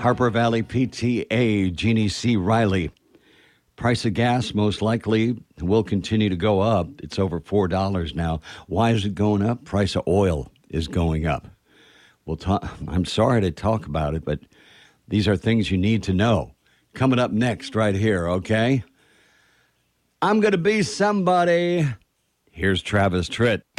Harper Valley PTA, Jeannie C. Riley. Price of gas most likely will continue to go up. It's over $4 now. Why is it going up? Price of oil is going up. I'm sorry to talk about it, but these are things you need to know. Coming up next right here, okay? I'm going to be somebody. Here's Travis Tritt.